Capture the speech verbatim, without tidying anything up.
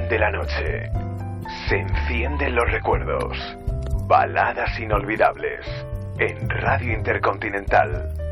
de la noche. Se encienden los recuerdos. Baladas inolvidables. En Radio Intercontinental.